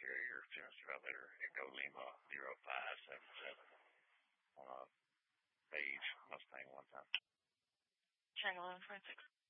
carrier, Genesee Elevator, Echo Lima 0577 on a beige Mustang one time. Channel 1146.